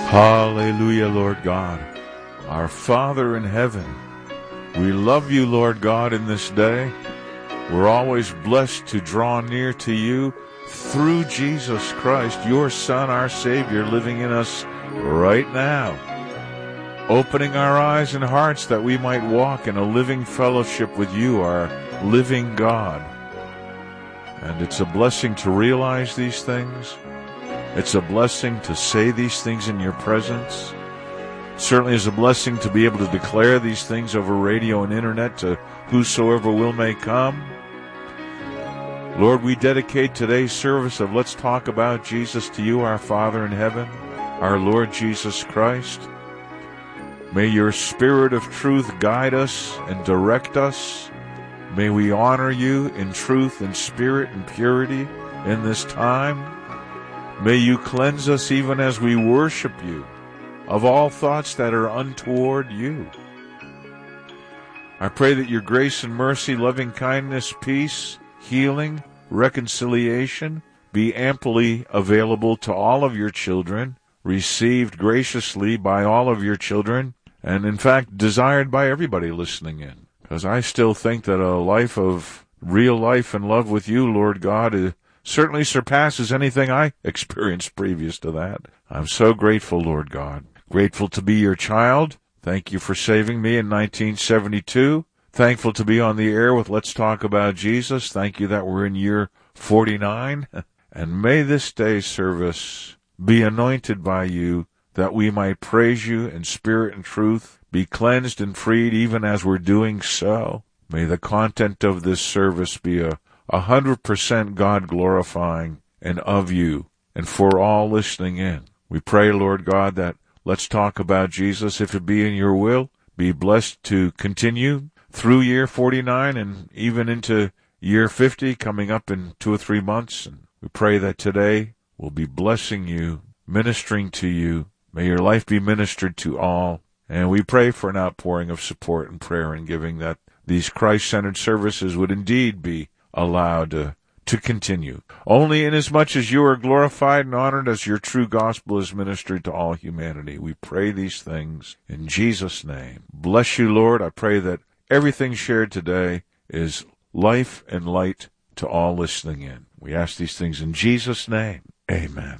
Hallelujah, Lord God, our Father in heaven. We love you, Lord God, in this day. We're always blessed to draw near to you through Jesus Christ, your Son, our Savior, living in us right now, opening our eyes and hearts that we might walk in a living fellowship with you, our living God. And it's a blessing to realize these things. It's a blessing to say these things in your presence. Certainly is a blessing to be able to declare these things over radio and internet to whosoever will may come. Lord, we dedicate today's service of Let's Talk About Jesus to you, our Father in heaven, our Lord Jesus Christ. May your Spirit of truth guide us and direct us. May we honor you in truth and spirit and purity in this time. May you cleanse us even as we worship you of all thoughts that are untoward you. I pray that your grace and mercy, loving kindness, peace, healing, reconciliation be amply available to all of your children, received graciously by all of your children, and in fact desired by everybody listening in. Because I still think that a life of real life and love with you, Lord God, certainly surpasses anything I experienced previous to that. I'm so grateful, Lord God. Grateful to be your child. Thank you for saving me in 1972. Thankful to be on the air with Let's Talk About Jesus. Thank you that we're in year 49. And may this day's service be anointed by you, that we might praise you in spirit and truth, be cleansed and freed even as we're doing so. May the content of this service be 100% God glorifying and of you and for all listening in. We pray, Lord God, that Let's Talk About Jesus, if it be in your will, be blessed to continue through year 49 and even into year 50 coming up in 2 or 3 months. And we pray that today we'll be blessing you, ministering to you. May your life be ministered to all. And we pray for an outpouring of support and prayer and giving, that these Christ-centered services would indeed be allowed to continue, only inasmuch as you are glorified and honored as your true gospel is ministered to all humanity. We pray these things in Jesus' name. Bless you, Lord. I pray that everything shared today is life and light to all listening in. We ask these things in Jesus' name. Amen.